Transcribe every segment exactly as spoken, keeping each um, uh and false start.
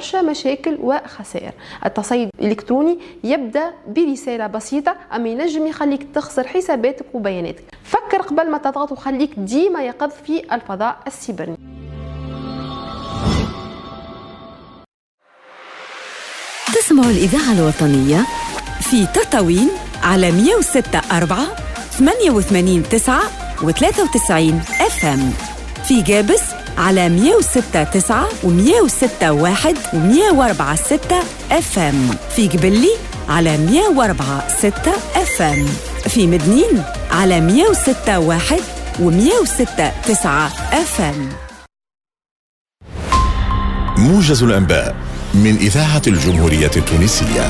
برشا مشاكل وخسائر. التصيد الإلكتروني يبدأ برسالة بسيطة أما ينجم يخليك تخسر حساباتك وبياناتك. فكر قبل ما تضغط وخليك ديما يقظ في الفضاء السيبرني. تسمعوا الإذاعة الوطنية في تطاوين على مية وستة أربعة ثمانية وثمانين تسعة وثلاثة وتسعين اف ام، في جابس على مية وستة تسعة ومية وستة واحد ومية وأربعة ستة اف ام، في قبلي على مية وأربعة ستة اف ام، في مدنين على مية وستة واحد ومية وستة تسعة اف ام. موجز الأنباء من إذاعة الجمهورية التونسية.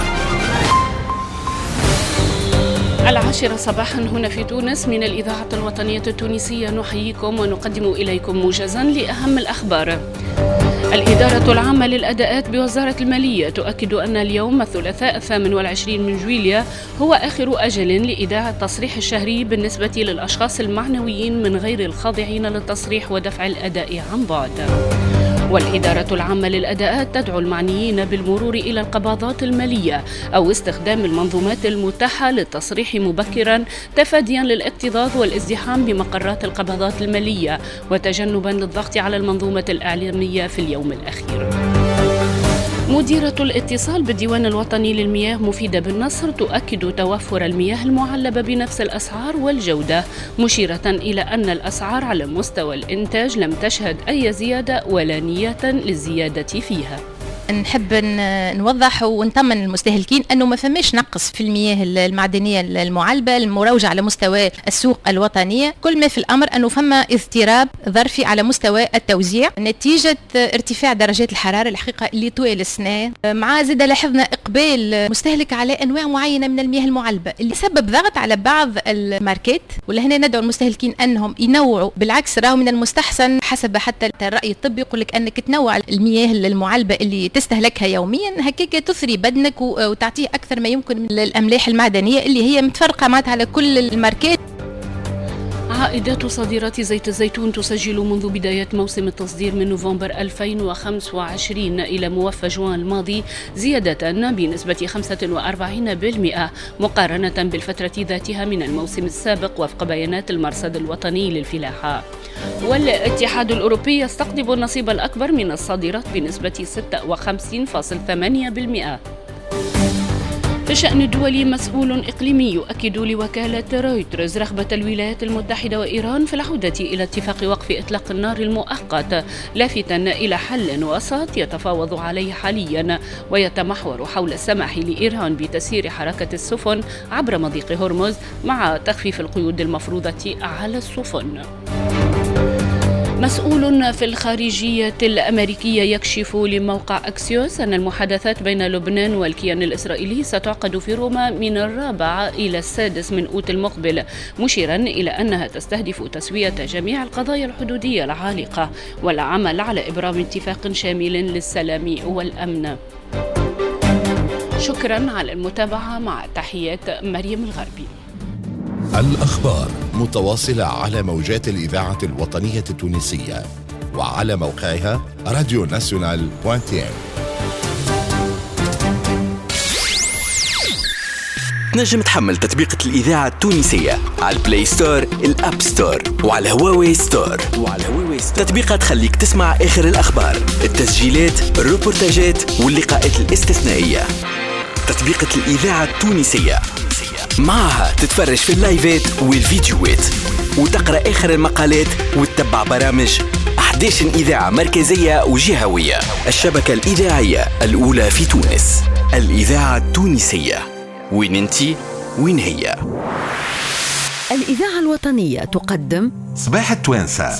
العاشرة صباحا هنا في تونس من الإذاعة الوطنية التونسية، نحييكم ونقدم إليكم موجزا لأهم الأخبار. الإدارة العامة للأداءات بوزارة المالية تؤكد أن اليوم الثلاثاء الثامن والعشرين من جويلية هو آخر أجل لإيداع التصريح الشهري بالنسبة للأشخاص المعنويين من غير الخاضعين للتصريح ودفع الأداء عن بعد. والإدارة العامة للأداءات تدعو المعنيين بالمرور إلى القباضات المالية أو استخدام المنظومات المتاحة للتصريح مبكرا تفاديا للاكتظاظ والازدحام بمقرات القباضات المالية وتجنبا للضغط على المنظومة الإعلامية في اليوم الأخير. مديرة الاتصال بالديوان الوطني للمياه مفيدة بالنصر تؤكد توفر المياه المعلبة بنفس الأسعار والجودة، مشيرة إلى أن الأسعار على مستوى الإنتاج لم تشهد أي زيادة ولا نية للزيادة فيها. نحب نوضح ونطمن المستهلكين أنه ما فماش نقص في المياه المعدنية المعلبة المروجة على مستوى السوق الوطنية، كل ما في الأمر أنه فما اضطراب ظرفي على مستوى التوزيع نتيجة ارتفاع درجات الحرارة الحقيقة اللي طوال السنة، مع زاد لاحظنا إقبال مستهلك على أنواع معينة من المياه المعلبة اللي سبب ضغط على بعض الماركات. ولهنا ندعو المستهلكين أنهم ينوعوا، بالعكس راهو من المستحسن حسب حتى الرأي الطبي يقول لك أنك تنوع المياه المعلبة اللي تستهلكها يوميا، هكاك تثري بدنك وتعطيه أكثر ما يمكن من الأملاح المعدنية اللي هي متفرقة معناتها على كل الماركات. عائدات صادرات زيت الزيتون تسجل منذ بداية موسم التصدير من نوفمبر ألفين وخمسة وعشرين إلى موفى جوان الماضي زيادة بنسبة خمسة وأربعين بالمئة مقارنة بالفترة ذاتها من الموسم السابق وفق بيانات المرصد الوطني للفلاحة. والاتحاد الأوروبي يستقطب النصيب الأكبر من الصادرات بنسبة ستة وخمسين فاصلة ثمانية بالمئة. في شأن الدول، مسؤول إقليمي يؤكد لوكالة رويترز رغبة الولايات المتحدة وإيران في العودة إلى اتفاق وقف إطلاق النار المؤقت، لافتا إلى حل وسط يتفاوض عليه حاليا ويتمحور حول السماح لإيران بتسيير حركة السفن عبر مضيق هرمز مع تخفيف القيود المفروضة على السفن. مسؤول في الخارجية الأمريكية يكشف لموقع أكسيوس أن المحادثات بين لبنان والكيان الإسرائيلي ستعقد في روما من الرابع إلى السادس من أوت المقبل، مشيرا إلى أنها تستهدف تسوية جميع القضايا الحدودية العالقة والعمل على إبرام اتفاق شامل للسلام والأمن. شكرا على المتابعة، مع تحيات مريم الغربي. الأخبار متواصلة على موجات الإذاعة الوطنية التونسية وعلى موقعها راديو ناسيونال دوت تي ام. تنجم تحمل تطبيقة الإذاعة التونسية على البلاي ستور، الأب ستور وعلى هواوي ستور. وعلى هواوي ستور تطبيقات تخليك تسمع آخر الأخبار، التسجيلات، الروبورتاجات واللقاءات الاستثنائية. تطبيقة الإذاعة التونسية معها تتفرج في اللايفات والفيديوهات وتقرأ آخر المقالات وتتبع برامج أحداث إذاعة مركزية وجهوية. الشبكة الإذاعية الأولى في تونس، الإذاعة التونسية، وين انتي وين هي. الإذاعة الوطنية تقدم صباح التوانسة.